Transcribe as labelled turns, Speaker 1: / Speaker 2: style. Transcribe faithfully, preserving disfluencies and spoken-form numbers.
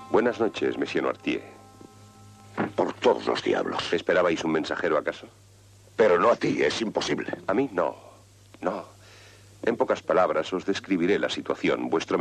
Speaker 1: Buenas noches, Monsieur Noirtier.
Speaker 2: Por todos los diablos.
Speaker 1: ¿Esperabais un mensajero, acaso?
Speaker 2: Pero no a ti, es imposible.
Speaker 1: A mí no, no. En pocas palabras os describiré la situación. Vuestro